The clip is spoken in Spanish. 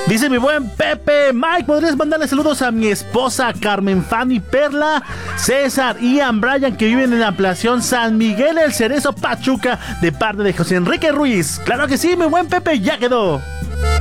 Dice mi buen Pepe: Mike, ¿podrías mandarle saludos a mi esposa Carmen Fanny Perla, César y Ian Bryan, que viven en la ampliación San Miguel El Cerezo, Pachuca, de parte de José Enrique Ruiz? Claro que sí, mi buen Pepe, ya quedó.